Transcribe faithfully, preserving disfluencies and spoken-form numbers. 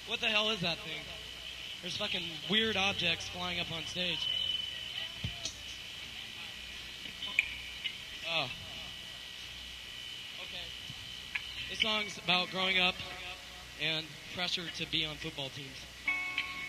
What the hell is that thing? There's fucking weird objects flying up on stage. Oh. Okay. This song's about growing up and pressure to be on football teams.